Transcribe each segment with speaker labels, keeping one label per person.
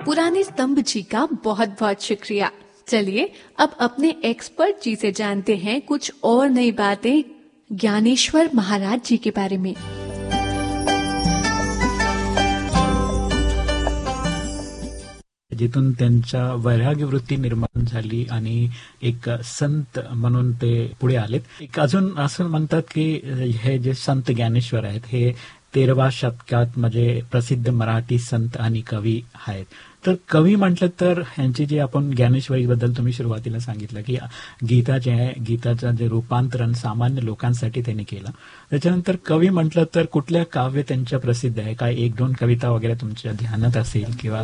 Speaker 1: पुराने स्तंभ जी का बहुत बहुत शुक्रिया। चलिए अब अपने एक्सपर्ट जी से जानते हैं कुछ और नई बातें ज्ञानेश्वर महाराज जी के बारे में।
Speaker 2: जिथून त्यांच्या वैराग्य वृत्ती निर्माण झाली आणि एक संत म्हणून ते पुढे आलेत. एक अजून असं म्हणतात की हे जे संत ज्ञानेश्वर आहेत हे 13व्या शतकात म्हणजे प्रसिद्ध मराठी संत आणि कवी आहेत. तर कवी म्हटलं तर ह्यांची जी आपण ज्ञानेश्वरीबद्दल तुम्ही सुरुवातीला सांगितलं की गीता जे आहे गीताचं जे रूपांतरण सामान्य लोकांसाठी त्यांनी केलं. त्याच्यानंतर कवी म्हटलं तर कुठल्या काव्य त्यांच्या प्रसिद्ध आहे? काय एक दोन कविता वगैरे तुमच्या ध्यानात असेल? किंवा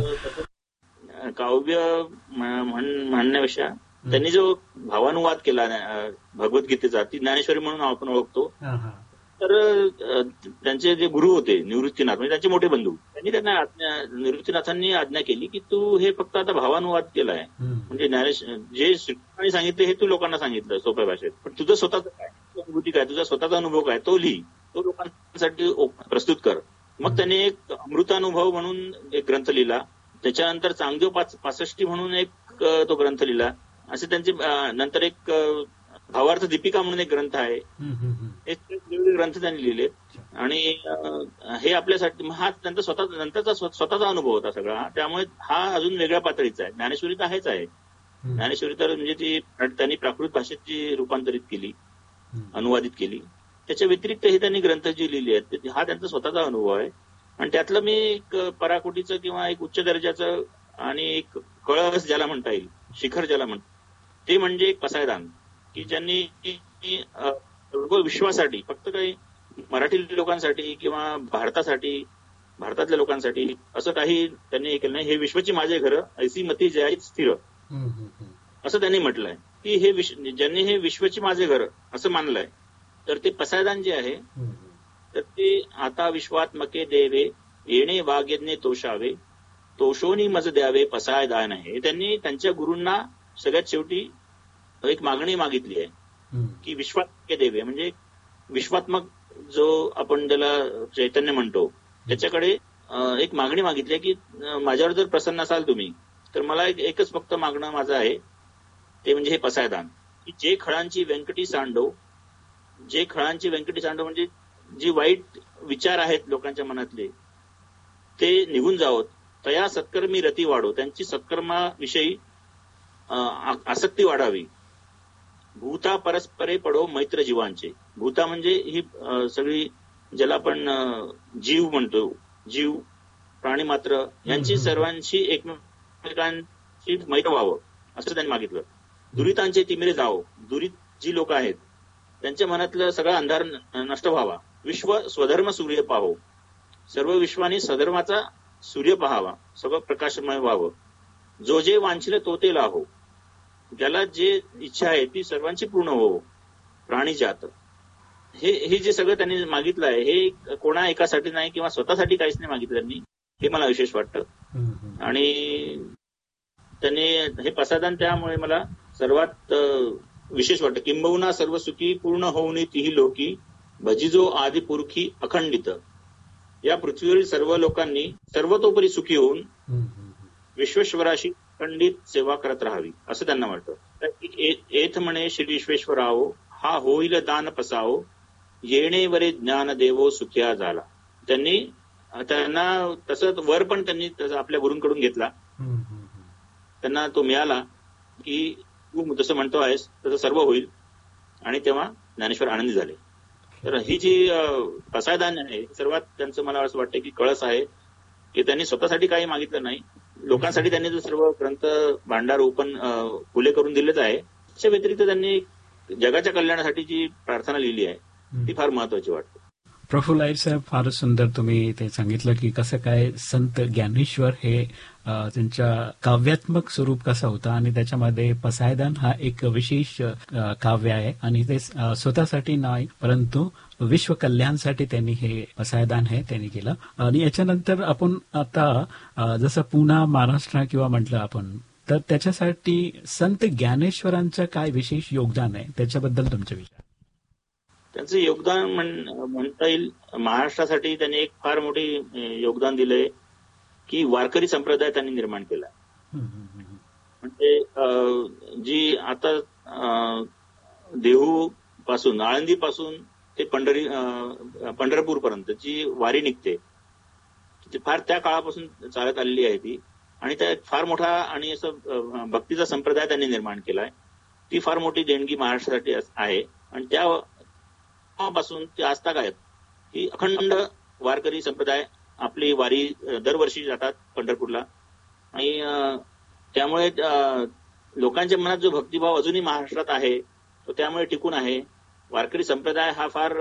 Speaker 3: काव्य म्हणण्यापेक्षा त्यांनी जो भावानुवाद केला भगवद्गीतेचा ती ज्ञानेश्वरी म्हणून आपण ओळखतो. तर त्यांचे जे गुरु होते निवृत्तीनाथ म्हणजे त्यांचे मोठे बंधू त्यांनी त्यांना निवृत्तीनाथांनी आज्ञा केली की तू हे फक्त आता भावानुवाद केलाय म्हणजे जे श्रीकृष्णाने सांगितले हे तू लोकांना सांगितलं सोप्या भाषेत, पण तुझं स्वतःच काय अनुभूती काय तुझा स्वतःचा अनुभव काय तो लिही, तो लोकांसाठी प्रस्तुत कर. मग त्यांनी एक अमृतानुभव म्हणून एक ग्रंथ लिहिला. त्याच्यानंतर चांगदेव 65 म्हणून एक तो ग्रंथ लिहिला. असे त्यांचे नंतर एक भावार्थ दीपिका म्हणून एक ग्रंथ आहे. हे वेगवेगळे ग्रंथ त्यांनी लिहिले आणि हे आपल्यासाठी हा त्यांचा स्वतःचा अनुभव होता सगळा. त्यामुळे हा अजून वेगळ्या पातळीचा आहे. ज्ञानेश्वरी तर आहेच आहे. ज्ञानेश्वरी तर म्हणजे ती त्यांनी प्राकृत भाषेत जी रूपांतरित केली अनुवादित केली. त्याच्या व्यतिरिक्त हे त्यांनी ग्रंथ जी लिहिली आहेत हा त्यांचा स्वतःचा अनुभव आहे. आणि त्यातलं मी एक पराकोटीचं किंवा एक उच्च दर्जाचं आणि एक कळस ज्याला म्हणता येईल शिखर ज्याला म्हणतात ते म्हणजे एक पसायदान की ज्यांनी सर्व विश्वासाठी फक्त काही मराठी लोकांसाठी किंवा भारतातल्या लोकांसाठी असं काही त्यांनी हे केलं नाही. हे विश्वाची माझे घर ऐसी मती जय स्थिर असं त्यांनी म्हटलंय की हे ज्यांनी हे विश्वाची माझे घर असं मानलंय तर ते पसायदान जे आहे तर ते आता विश्वात्मके देवे येणे वाग्यज्ञे तोषावे तोषोनी मज द्यावे पसायदान आहे. त्यांनी त्यांच्या गुरूंना सगळ्यात शेवटी एक मागणी मागितली आहे की विश्वात्मके देवे म्हणजे विश्वात्मक जो आपण त्याला चैतन्य म्हणतो त्याच्याकडे एक मागणी मागितली आहे की माझ्यावर जर प्रसन्न असाल तुम्ही तर मला एकच फक्त मागणं माझं आहे ते म्हणजे हे पसायदान की जे खळांची व्यंकटी सांडो म्हणजे जे वाईट विचार आहेत लोकांच्या मनातले ते निघून जावोत. तया सत्कर्मी रती वाढो त्यांची सत्कर्माविषयी आसक्ती वाढावी. भूता परस्परे पडो मैत्र जीवांचे. भूता म्हणजे ही सगळी ज्याला आपण जीव म्हणतो जीव प्राणी मात्र यांची सर्वांशी एकमेकांशी मैत्र व्हावं असं त्यांनी मागितलं. दुरितांचे तिमिरे जावो. दुरित जी लोक आहेत त्यांच्या मनातलं सगळा अंधार नष्ट व्हावा. विश्व स्वधर्म सूर्य पाहो. सर्व विश्वाने स्वधर्माचा सूर्य पहावा. सगळं प्रकाशमय व्हावं. जो जे वांछिल तो ते लाहो. ज्याला जे इच्छा आहे ती सर्वांची पूर्ण हो. प्राणी जात हे जे सगळं त्यांनी मागितलं आहे हे कोणा एकासाठी नाही किंवा स्वतःसाठी काहीच नाही मागितलं त्यांनी. हे मला विशेष वाटतं. आणि त्यांनी हे पसायदान त्यामुळे मला सर्वात विशेष वाटतं. किंबहुना सर्व सुखी पूर्ण होऊन तीही लोकी भजिजो आदि पुरुखी अखंडित. या पृथ्वीवरील सर्व लोकांनी सर्वतोपरी सुखी होऊन विश्वेश्वराशी अखंडित सेवा करत राहावी असं त्यांना वाटतं. एथ म्हणे श्री विश्वेश्वराओ हा होईल दान पसाओ येणेवरे ज्ञान देवो सुखिया झाला. त्यांना तसं वर पण त्यांनी आपल्या गुरूंकडून घेतला. त्यांना तो मिळाला की तू जसं म्हणतो आहेस तसं सर्व होईल आणि तेव्हा ज्ञानेश्वर आनंदी झाले. तर ही जी पसायदान आहे सर्वात त्यांचं मला असं वाटतं की कळस आहे की त्यांनी स्वतःसाठी काही मागितलं नाही. लोकांसाठी त्यांनी जो सर्व ग्रंथ भांडार ओपन खुले करून दिलेच आहे. त्याच्या व्यतिरिक्त त्यांनी जगाच्या कल्याणासाठी जी प्रार्थना लिहिली आहे ती फार महत्वाची वाटते.
Speaker 2: प्रफुल्ल अय्यर साहेब फारच सुंदर तुम्ही ते सांगितलं की कसं काय संत ज्ञानेश्वर हे त्यांच्या काव्यात्मक स्वरूप कसं होतं आणि त्याच्यामध्ये पसायदान हा एक विशेष काव्य आहे आणि ते स्वतःसाठी नाही परंतु विश्व कल्याणसाठी त्यांनी हे पसायदान आहे त्यांनी केलं. आणि याच्यानंतर आपण आता जसं पुन्हा महाराष्ट्र किंवा म्हटलं आपण तर त्याच्यासाठी संत ज्ञानेश्वरांचं काय विशेष योगदान आहे त्याच्याबद्दल तुमचे विचार?
Speaker 3: त्यांचं योगदान म्हणता येईल महाराष्ट्रासाठी त्यांनी एक फार मोठी योगदान दिलंय की वारकरी संप्रदाय त्यांनी निर्माण केला. म्हणजे जी आता देहू पासून, आळंदी पासून ते पंढरपूर पर्यंत जी वारी निघते ती फार त्या काळापासून चालत आलेली आहे ती. आणि त्या फार मोठा आणि असं भक्तीचा संप्रदाय त्यांनी निर्माण केलाय. ती फार मोठी देणगी महाराष्ट्रासाठी आहे. आणि त्यापासून ते आजतागायत ही अखंड वारकरी संप्रदाय आपली वारी दरवर्षी जातात पंढरपूरला. आणि त्यामुळे लोकांच्या मनात जो भक्तिभाव अजूनही महाराष्ट्रात आहे तो त्यामुळे टिकून आहे. वारकरी संप्रदाय हा फार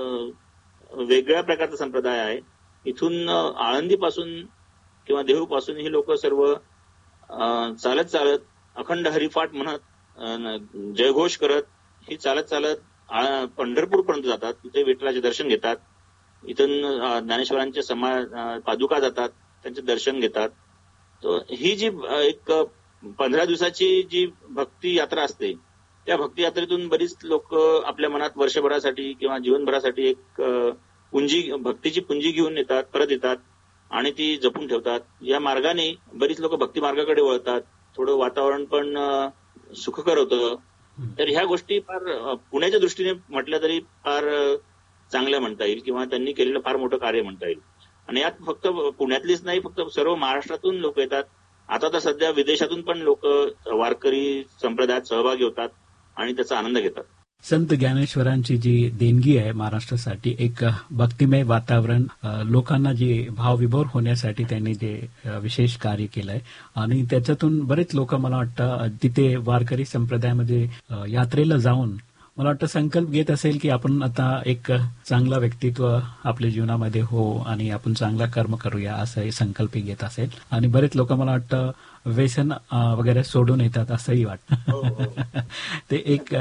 Speaker 3: वेगळ्या प्रकारचा संप्रदाय आहे. इथून आळंदीपासून किंवा देहूपासून ही लोक सर्व चालत चालत अखंड हरिपाठ म्हणत जयघोष करत ही चालत चालत पंढरपूर पर्यंत जातात. तिथे विठ्ठलाचे दर्शन घेतात. इथून ज्ञानेश्वरांच्या पादुका जातात, त्यांचे दर्शन घेतात. तर ही जी एक 15 दिवसाची जी भक्ती यात्रा असते त्या भक्ती यात्रेतून बरीच लोक आपल्या मनात वर्षभरासाठी किंवा जीवनभरासाठी एक भक्तीची पुंजी घेऊन येतात, परत येतात आणि ती जपून ठेवतात. या मार्गाने बरीच लोक भक्ती मार्गाकडे वळतात. थोडं वातावरण पण सुखकर होतं. तर ह्या गोष्टी फार पुण्याच्या दृष्टीने म्हटल्या तरी फार चांगल्या म्हणता येईल किंवा त्यांनी केलेलं फार मोठं कार्य म्हणता येईल. आणि यात फक्त पुण्यातलीच नाही, फक्त सर्व महाराष्ट्रातून लोक येतात. आता तर सध्या विदेशातून पण लोक वारकरी संप्रदायात सहभागी होतात आणि त्याचा आनंद घेतात.
Speaker 2: संत ज्ञानेश्वरांची जी देणगी आहे महाराष्ट्रासाठी, एक भक्तिमय वातावरण, लोकांना जे भावविभोर होण्यासाठी त्यांनी जे विशेष कार्य केलंय आणि त्याच्यातून बरेच लोक मला वाटतं तिथे वारकरी संप्रदायामध्ये यात्रेला जाऊन मला वाटतं संकल्प घेत असेल की आपण आता एक चांगला व्यक्तित्व आपल्या जीवनामध्ये हो आणि आपण चांगला कर्म करूया असं संकल्प घेत असेल. आणि बरेच लोक मला वाटतं व्यसन वगैरे सोडून येतात असंही वाटतं. ते एक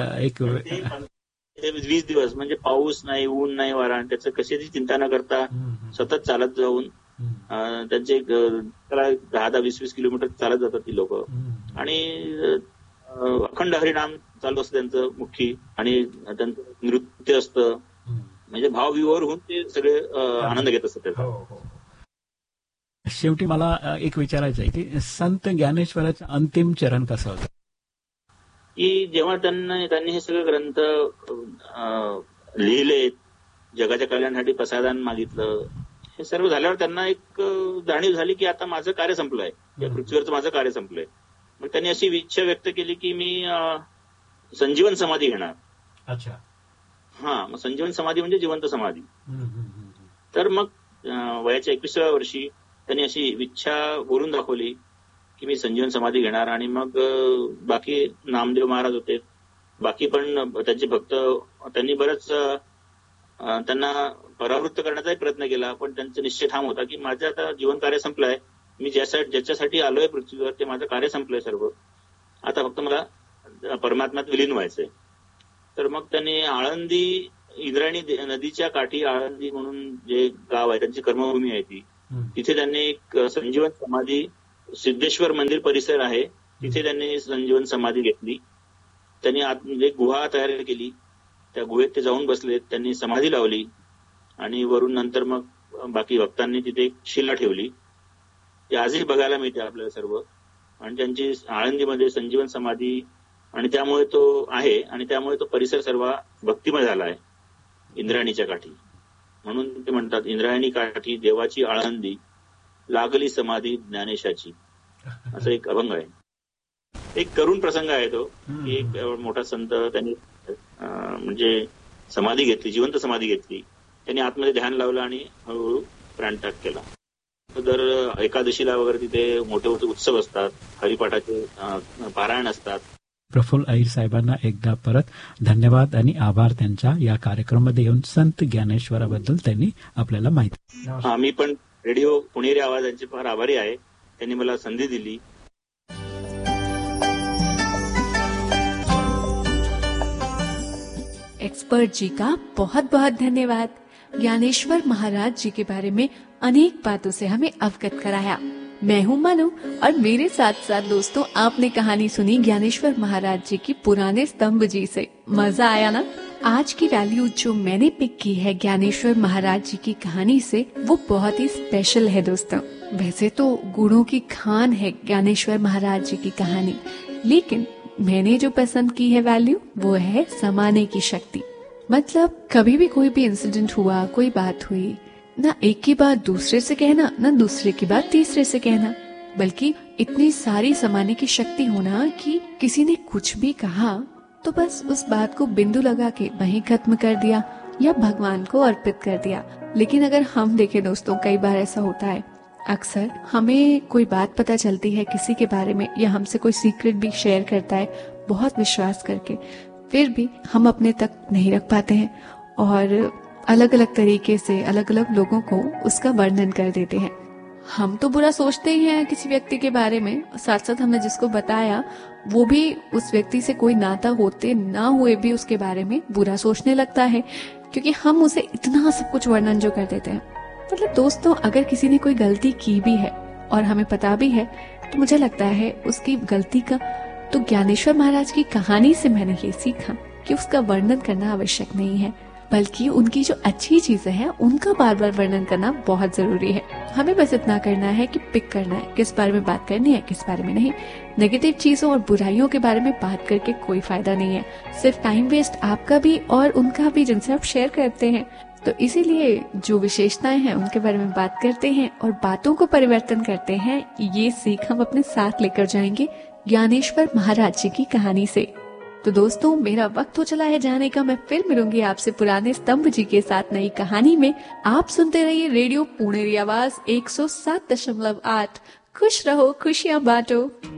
Speaker 3: 20 दिवस म्हणजे पाऊस नाही, ऊन नाही, वारा आणि त्याचं कशाची चिंता न करता सतत चालत जाऊन त्यांचे 10-20 किलोमीटर चालत जातात ती लोक. आणि अखंड हरिनाम चालू असतं त्यांचं मुख्य आणि त्यांचं नृत्य असतं. म्हणजे भावविभोर होऊन ते सगळे आनंद घेत असतात त्याचा.
Speaker 2: शेवटी मला एक विचारायचं आहे की संत ज्ञानेश्वराचं अंतिम चरण कसं होतं?
Speaker 3: की जेव्हा त्यांनी हे सगळे ग्रंथ लिहिले, जगाच्या कल्याणासाठी प्रसादन मागितलं, हे सर्व झाल्यावर त्यांना एक जाणीव झाली की आता माझं कार्य संपलंय, या पृथ्वीवरचं माझं कार्य संपलंय. मग त्यांनी अशी इच्छा व्यक्त केली की मी संजीवन समाधी घेणार.
Speaker 2: अच्छा.
Speaker 3: मग संजीवन समाधी म्हणजे जिवंत समाधी. तर मग वयाच्या 21व्या वर्षी त्यांनी अशी इच्छा बोलून दाखवली की मी संजीवन समाधी घेणार. आणि मग बाकी नामदेव महाराज होते, बाकी पण त्यांचे भक्त, त्यांनी बरंच त्यांना परावृत्त करण्याचाही प्रयत्न केला. पण त्यांचा निश्चय ठाम होता की माझं आता जीवन कार्य संपलंय, मी ज्याच्यासाठी आलोय पृथ्वीवर ते माझं कार्य संपलंय सर्व, आता फक्त मला परमात्म्यात विलीन व्हायचंय. तर मग त्यांनी आळंदी, इंद्रायणी नदीच्या काठी आळंदी म्हणून जे गाव आहे, त्यांची कर्मभूमी आहे ती, तिथे त्यांनी एक संजीवन समाधी, सिद्धेश्वर मंदिर परिसर आहे तिथे त्यांनी संजीवन समाधी घेतली. त्यांनी एक गुहा तयार केली, त्या गुहेत ते जाऊन बसले, त्यांनी समाधी लावली आणि वरून नंतर मग बाकी भक्तांनी तिथे एक शिला ठेवली. ती आजही बघायला मिळते आपल्याला सर्व. आणि त्यांची आळंदीमध्ये संजीवन समाधी, आणि त्यामुळे तो आहे आणि त्यामुळे तो परिसर सर्व भक्तिमय झाला आहे इंद्रायणीच्या काठी. म्हणून ते म्हणतात इंद्रायणी काठी देवाची आळंदी, लागली समाधी ज्ञानेशाची, असं एक अभंग आहे. एक करुण प्रसंग आहे तो की एक मोठा संत त्यांनी म्हणजे समाधी घेतली, जिवंत समाधी घेतली. त्यांनी आतमध्ये ध्यान लावलं आणि हळूहळू प्राणत्याग केला. दर एकादशीला वगैरे तिथे मोठे मोठे उत्सव असतात, हरिपाठाचे पारायण असतात.
Speaker 2: प्रफुल्ल अहिर साहेबांना एकदा परत धन्यवाद आणि आभार त्यांच्या या कार्यक्रमामध्ये येऊन संत ज्ञानेश्वराबद्दल त्यांनी आपल्याला माहिती.
Speaker 3: मी पण रेडिओ पुणेरी आवाजांचे फार आभारी आहे, त्यांनी मला संधी दिली.
Speaker 1: एक्सपर्ट जी का बहुत बहुत धन्यवाद. ज्ञानेश्वर महाराज जी के बारे में अनेक बातों से हमें अवगत कराया. मैं हूँ मनु और मेरे साथ साथ दोस्तों आपने कहानी सुनी ज्ञानेश्वर महाराज जी की पुराने स्तंभ जी से. मजा आया ना? आज की वैल्यू जो मैंने पिक की है ज्ञानेश्वर महाराज जी की कहानी से वो बहुत ही स्पेशल है दोस्तों. वैसे तो गुणों की खान है ज्ञानेश्वर महाराज जी की कहानी, लेकिन मैंने जो पसंद की है वैल्यू वो है समाने की शक्ति। मतलब कभी भी कोई भी इंसिडेंट हुआ, कोई बात हुई, ना एक की बात दूसरे से कहना, ना दूसरे की बात तीसरे से कहना, बल्कि इतनी सारी समाने की शक्ति होना कि किसी ने कुछ भी कहा तो बस उस बात को बिंदु लगा के वहीं खत्म कर दिया या भगवान को अर्पित कर दिया। लेकिन अगर हम देखें दोस्तों, कई बार ऐसा होता है, अक्सर हमें कोई बात पता चलती है किसी के बारे में, या हमसे कोई सीक्रेट भी शेयर करता है बहुत विश्वास करके, फिर भी हम अपने तक नहीं रख पाते हैं और अलग अलग तरीके से अलग अलग लोगों को उसका वर्णन कर देते हैं। हम तो बुरा सोचते ही हैं किसी व्यक्ति के बारे में, साथ साथ हमने जिसको बताया वो भी उस व्यक्ति से कोई नाता होते ना हुए भी उसके बारे में बुरा सोचने लगता है, क्योंकि हम उसे इतना सब कुछ वर्णन जो कर देते हैं। मतलब दोस्तों, अगर किसी ने कोई गलती की भी है और हमें पता भी है, तो मुझे लगता है उसकी गलती का तो ज्ञानेश्वर महाराज की कहानी से मैंने ये सीखा कि उसका वर्णन करना आवश्यक नहीं है, बल्कि उनकी जो अच्छी चीजें हैं उनका बार बार वर्णन करना बहुत जरूरी है। हमें बस इतना करना है कि पिक करना है किस बारे में बात करनी है, किस बारे में नहीं। नेगेटिव चीजों और बुराइयों के बारे में बात करके कोई फायदा नहीं है, सिर्फ टाइम वेस्ट आपका भी और उनका भी जिनसे आप शेयर करते हैं। तो इसीलिए जो विशेषताएं हैं उनके बारे में बात करते हैं और बातों को परिवर्तन करते हैं। ये सीख हम अपने साथ लेकर जाएंगे ज्ञानेश्वर महाराज जी की कहानी से। तो दोस्तों, मेरा वक्त हो चला है जाने का। मैं फिर मिलूंगी आपसे पुराने स्तंभ जी के साथ नई कहानी में। आप सुनते रहिए रेडियो पुणेरी आवाज 107.8। खुश रहो, खुशियां बांटो।